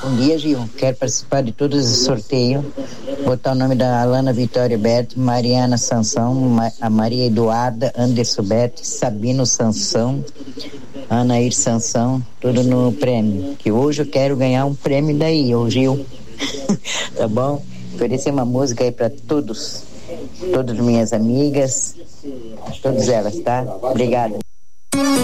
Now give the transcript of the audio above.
Bom dia, Gil. Quero participar de todos os sorteios. Botar o nome da Alana Vitória Beto, Mariana Sansão, a Maria Eduarda, Anderson Beto, Sabino Sansão, Anair Sansão, tudo no prêmio. Que hoje eu quero ganhar um prêmio daí, ô Gil. Tá bom? Oferecer uma música aí pra todas minhas amigas, todas elas, tá? Obrigado.